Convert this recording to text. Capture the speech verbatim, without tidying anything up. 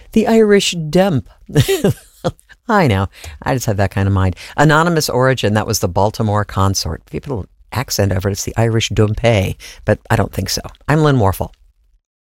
The Irish dump. I know. I just have that kind of mind. Anonymous origin, that was the Baltimore consort. People accent over it, it's the Irish dumpé, but I don't think so. I'm Lynn Warfel.